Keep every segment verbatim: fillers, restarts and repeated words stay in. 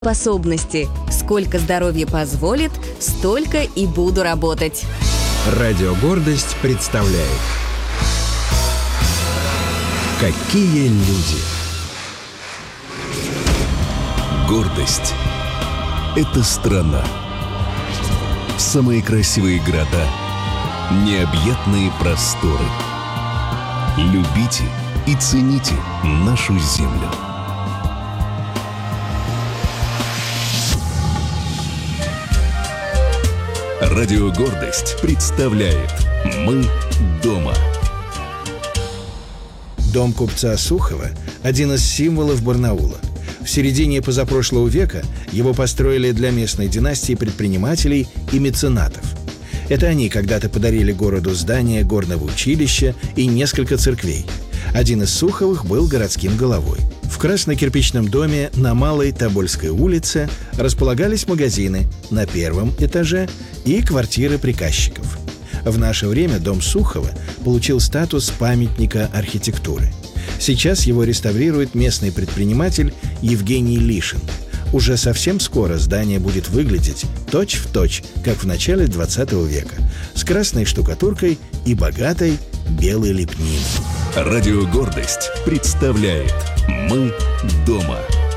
Способности. Сколько здоровье позволит, столько и буду работать. Радио «Гордость» представляет. Какие люди? Гордость – это страна. Самые красивые города, необъятные просторы. Любите и цените нашу землю. Радио «Гордость» представляет «Мы дома». Дом купца Сухова – один из символов Барнаула. В середине позапрошлого века его построили для местной династии предпринимателей и меценатов. Это они когда-то подарили городу здание горного училища и несколько церквей. Один из Суховых был городским головой. В красно-кирпичном доме на Малой Тобольской улице располагались магазины на первом этаже и квартиры приказчиков. В наше время дом Сухова получил статус памятника архитектуры. Сейчас его реставрирует местный предприниматель Евгений Лишин. Уже совсем скоро здание будет выглядеть точь-в-точь, как в начале двадцатого века, с красной штукатуркой и богатой белой лепниной. Радио «Гордость» представляет «Мы дома».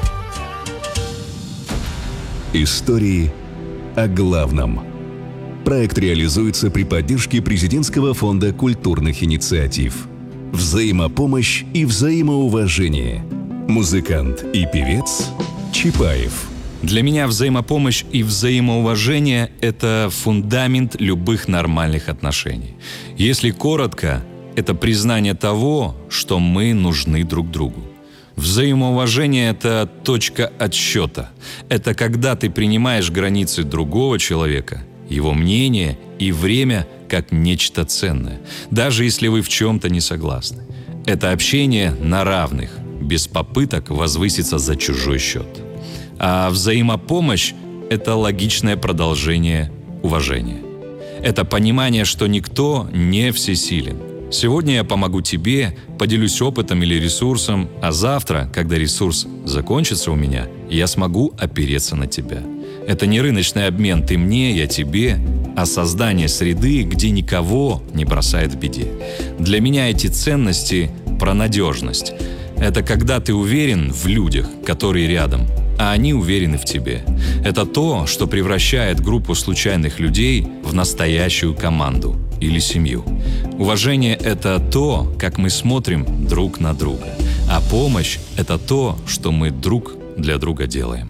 Истории о главном. Проект реализуется при поддержке Президентского фонда культурных инициатив. Взаимопомощь и взаимоуважение. Музыкант и певец Чапаев. Для меня взаимопомощь и взаимоуважение – это фундамент любых нормальных отношений. Если коротко, это признание того, что мы нужны друг другу. Взаимоуважение – это точка отсчета. Это когда ты принимаешь границы другого человека, его мнение и время как нечто ценное, даже если вы в чем-то не согласны. Это общение на равных, без попыток возвыситься за чужой счет. А взаимопомощь – это логичное продолжение уважения. Это понимание, что никто не всесилен. Сегодня я помогу тебе, поделюсь опытом или ресурсом, а завтра, когда ресурс закончится у меня, я смогу опереться на тебя. Это не рыночный обмен «ты мне, я тебе», а создание среды, где никого не бросает в беде. Для меня эти ценности про надежность. Это когда ты уверен в людях, которые рядом, а они уверены в тебе. Это то, что превращает группу случайных людей в настоящую команду или семью. Уважение – это то, как мы смотрим друг на друга. А помощь – это то, что мы друг для друга делаем.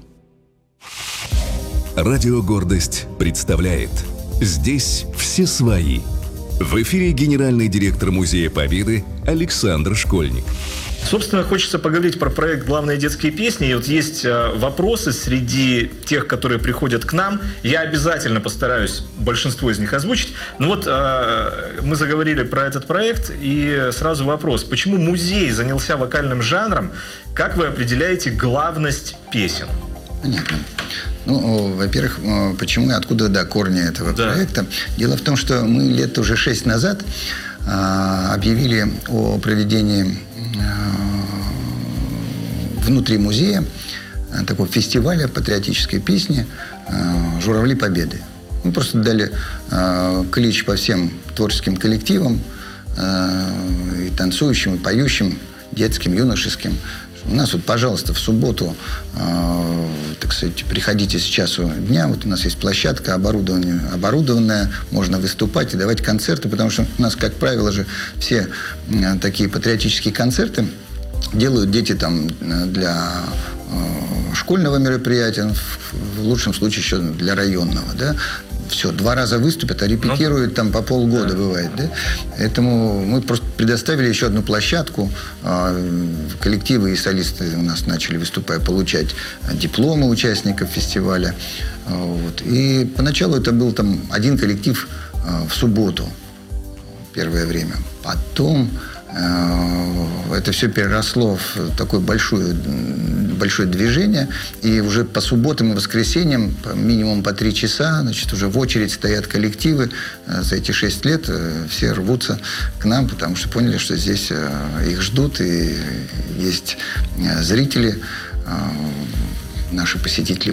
Радио «Гордость» представляет «Здесь все свои». В эфире генеральный директор Музея Победы Александр Школьник. Собственно, хочется поговорить про проект «Главные детские песни». И вот есть вопросы среди тех, которые приходят к нам. Я обязательно постараюсь большинство из них озвучить. Ну вот мы заговорили про этот проект, и сразу вопрос. Почему музей занялся вокальным жанром? Как вы определяете главность песен? Понятно. Ну, во-первых, почему и откуда, да, корни этого да. проекта. Дело в том, что мы лет уже шесть назад а, объявили о проведении а, внутри музея а, такого фестиваля патриотической песни а, «Журавли Победы». Мы просто дали а, клич по всем творческим коллективам, а, и танцующим, и поющим, детским, юношеским. У нас вот, пожалуйста, в субботу, э, так сказать, приходите с часу дня. Вот у нас есть площадка оборудованная, оборудованная, можно выступать и давать концерты, потому что у нас, как правило же, все э, такие патриотические концерты делают дети там для э, школьного мероприятия, в, в лучшем случае еще для районного, да. Все, два раза выступят, а репетируют ну, там по полгода, да. бывает, да? Поэтому мы просто предоставили еще одну площадку. Коллективы и солисты у нас начали, выступая, получать дипломы участников фестиваля. Вот. И поначалу это был там один коллектив в субботу, первое время. Потом это все переросло в такое большое, большое движение. И уже по субботам и воскресеньям, минимум по три часа, значит, уже в очередь стоят коллективы. За эти шесть лет все рвутся к нам, потому что поняли, что здесь их ждут, и есть зрители. наши посетители